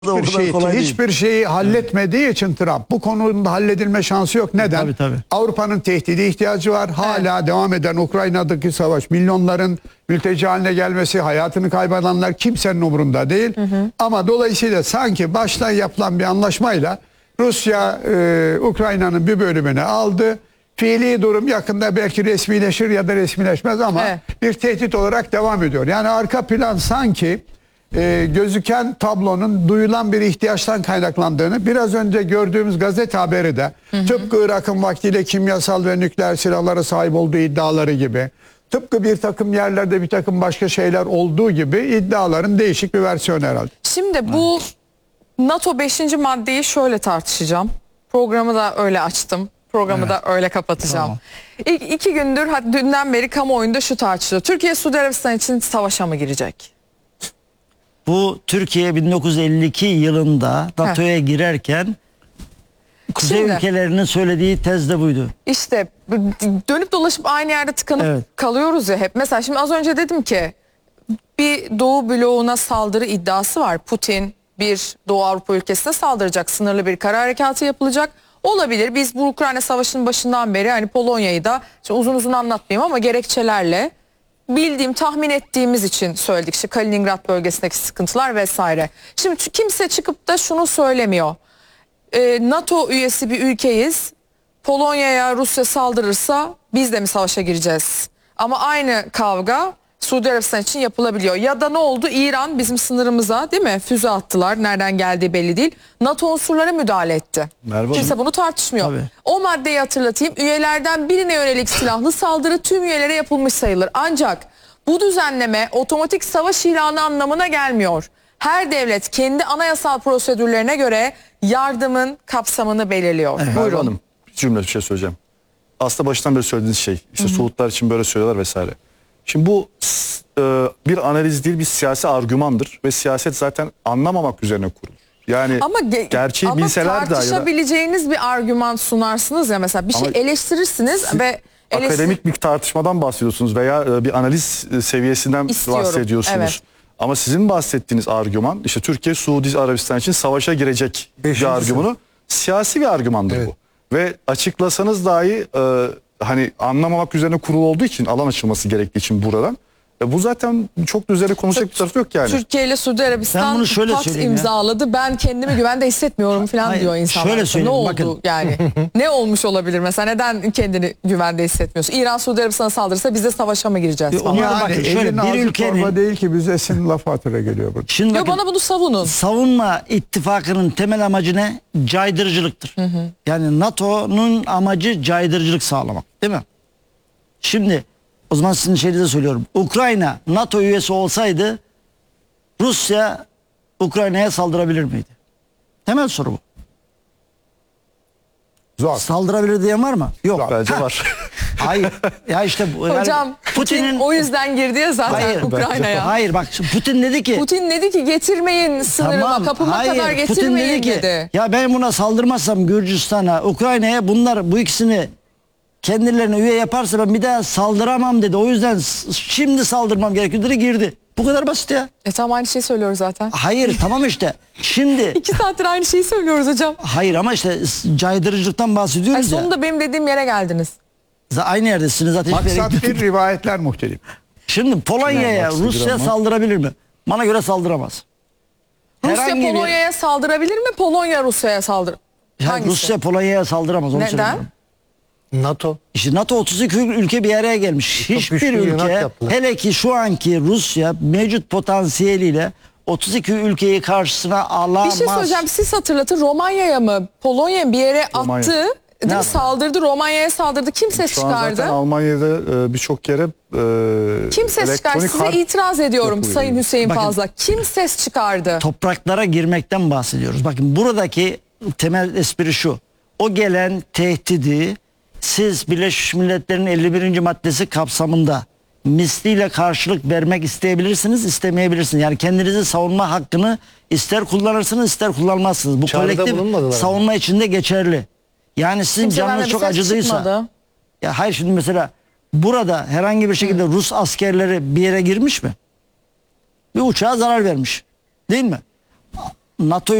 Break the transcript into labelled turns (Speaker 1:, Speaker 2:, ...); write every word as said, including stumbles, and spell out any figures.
Speaker 1: Hiçbir, şey, hiçbir şeyi halletmediği evet. için Trump bu konunun halledilme şansı yok. Neden?
Speaker 2: Tabii, tabii.
Speaker 1: Avrupa'nın tehdidi ihtiyacı var. Hala evet. devam eden Ukrayna'daki savaş, milyonların mülteci haline gelmesi, hayatını kaybedenler kimsenin umurunda değil. Hı hı. Ama dolayısıyla sanki baştan yapılan bir anlaşmayla Rusya e, Ukrayna'nın bir bölümünü aldı. Fiili durum yakında belki resmileşir ya da resmileşmez ama evet. bir tehdit olarak devam ediyor. Yani arka plan sanki e, gözüken tablonun duyulan bir ihtiyaçtan kaynaklandığını biraz önce gördüğümüz gazete haberi de hı hı. tıpkı Irak'ın vaktiyle kimyasal ve nükleer silahlara sahip olduğu iddiaları gibi, tıpkı bir takım yerlerde bir takım başka şeyler olduğu gibi iddiaların değişik bir versiyonu herhalde.
Speaker 3: Şimdi bu evet. NATO beşinci maddeyi şöyle tartışacağım. Programı da öyle açtım. Programı evet. da öyle kapatacağım. Tamam. İlk iki gündür, hatta dünden beri kamuoyunda şu tartışılıyor. Türkiye Suudi Arabistan için savaşa mı girecek?
Speaker 2: Bu Türkiye bin dokuz yüz elli iki yılında NATO'ya girerken Kuzey Şimdi, ülkelerinin söylediği tez de buydu. İşte
Speaker 3: dönüp dolaşıp aynı yerde tıkanıp evet. kalıyoruz ya hep. Mesela şimdi az önce dedim ki bir Doğu bloğuna saldırı iddiası var. Putin bir Doğu Avrupa ülkesine saldıracak. Sınırlı bir kara harekatı yapılacak. Olabilir. Biz bu Ukrayna Savaşı'nın başından beri hani Polonya'yı da uzun uzun anlatmayayım ama gerekçelerle bildiğim, tahmin ettiğimiz için söyledik. İşte Kaliningrad bölgesindeki sıkıntılar vesaire. Şimdi kimse çıkıp da şunu söylemiyor. Ee, NATO üyesi bir ülkeyiz. Polonya'ya Rusya saldırırsa biz de mi savaşa gireceğiz? Ama aynı kavga Suudi Arabistan için yapılabiliyor. Ya da ne oldu? İran bizim sınırımıza değil mi? Füze attılar. Nereden geldiği belli değil. NATO unsurları müdahale etti. Merhaba. Kimse bunu tartışmıyor. Tabii. O maddeyi hatırlatayım. Üyelerden birine yönelik silahlı saldırı tüm üyelere yapılmış sayılır. Ancak bu düzenleme otomatik savaş ilanı anlamına gelmiyor. Her devlet kendi anayasal prosedürlerine göre yardımın kapsamını belirliyor.
Speaker 4: Evet. Buyurun. Hanım, bir cümle bir şey söyleyeceğim. Aslında baştan beri söylediğiniz şey. İşte Suudlar için böyle söylüyorlar vesaire. Şimdi bu e, bir analiz değil, bir siyasi argümandır ve siyaset zaten anlamamak üzerine kurulur. Yani
Speaker 3: ama ge
Speaker 4: gerçeği
Speaker 3: ama
Speaker 4: bilseler de
Speaker 3: tartışabileceğiniz bir argüman sunarsınız ya, mesela bir şey eleştirirsiniz ve eleştir
Speaker 4: akademik bir tartışmadan bahsediyorsunuz veya e, bir analiz seviyesinden İstiyorum. bahsediyorsunuz. Evet. Ama sizin bahsettiğiniz argüman işte Türkiye Suudi Arabistan için savaşa girecek bir argümanı, siyasi bir argümandır evet. bu. Ve açıklasanız dahi e, hani anlamamak üzerine kurulu olduğu için, alan açılması gerektiği için buradan. E bu zaten çok da üzerine konuşacak bir tarafı yok yani.
Speaker 3: Türkiye ile Suudi Arabistan pakt imzaladı. Ya. Ben kendimi güvende hissetmiyorum falan Hayır, diyor insanlar.
Speaker 2: Şöyle söyleyeyim,
Speaker 3: ne oldu
Speaker 2: bakın.
Speaker 3: yani? Ne olmuş olabilir mesela? Neden kendini güvende hissetmiyorsun? İran Suudi Arabistan'a saldırırsa biz de savaşa mı gireceğiz falan.
Speaker 1: Yani bakın, şöyle bir ülkenin değil ki bize senin lafı hatıra geliyor burada.
Speaker 3: Şimdi bakın, Yo, bana bunu savunun.
Speaker 2: Savunma ittifakının temel amacı ne? Caydırıcılıktır. Hı hı. Yani NATO'nun amacı caydırıcılık sağlamak, değil mi? Şimdi o zaman sizin şeyinize söylüyorum. Ukrayna NATO üyesi olsaydı Rusya Ukrayna'ya saldırabilir miydi? Temel soru bu.
Speaker 1: Zor.
Speaker 2: Saldırabilir diyen var mı? Yok.
Speaker 4: Zor. Bence ha. var.
Speaker 2: Hayır. Ya işte
Speaker 3: Hocam yani Putin o yüzden girdi ya zaten Ukrayna'ya.
Speaker 2: Hayır bak Putin dedi ki.
Speaker 3: Putin dedi ki getirmeyin sınırıma, tamam, kapıma hayır, kadar getirmeyin dedi, ki, dedi.
Speaker 2: Ya ben buna saldırmazsam Gürcistan'a, Ukrayna'ya, bunlar bu ikisini kendilerine üye yaparsa ben bir daha saldıramam dedi. O yüzden şimdi saldırmam gerekiyor dedi, girdi. Bu kadar basit ya.
Speaker 3: E tamam, aynı şeyi söylüyoruz zaten.
Speaker 2: Hayır tamam işte. Şimdi.
Speaker 3: İki saattir aynı şeyi söylüyoruz hocam.
Speaker 2: Hayır ama işte caydırıcılıktan bahsediyoruz
Speaker 3: Ay, sonunda ya. Sonunda benim dediğim yere geldiniz.
Speaker 2: Aynı yerdesiniz zaten.
Speaker 1: Maksat bir rivayetler muhtelif.
Speaker 2: Şimdi Polonya'ya Rusya saldırabilir mi? Bana göre saldıramaz.
Speaker 3: Rusya Polonya'ya bir... saldırabilir mi? Polonya Rusya'ya saldır.
Speaker 2: Ya Rusya Polonya'ya saldıramaz. Onu
Speaker 3: Neden?
Speaker 2: NATO. İşte NATO otuz iki ülke bir araya gelmiş. Çok Hiçbir ülke, hele ki şu anki Rusya mevcut potansiyeliyle otuz iki ülkeyi karşısına alamaz.
Speaker 3: Bir şey söyleyeceğim, siz hatırlatın, Romanya'ya mı Polonya bir yere Romanya. attı. Değil mi? Saldırdı, Romanya'ya saldırdı. Kim ses
Speaker 4: Şu an
Speaker 3: çıkardı?
Speaker 4: zaten Almanya'da birçok yere e,
Speaker 3: kim ses çıkardı? Size itiraz ediyorum Sayın Hüseyin Bakın, Fazla. Kim ses çıkardı?
Speaker 2: Topraklara girmekten bahsediyoruz. Bakın buradaki temel espri şu. O gelen tehdidi siz Birleşmiş Milletler'in elli birinci maddesi kapsamında misliyle karşılık vermek isteyebilirsiniz, istemeyebilirsiniz. Yani kendinizi savunma hakkını ister kullanırsınız, ister kullanmazsınız. Bu Çağrıda kolektif savunma içinde geçerli. Yani sizin Kimse canınız çok acıdıysa. Çıkmadı. Ya hayır, şimdi mesela burada herhangi bir şekilde Hı. Rus askerleri bir yere girmiş mi? Bir uçağa zarar vermiş. Değil mi? NATO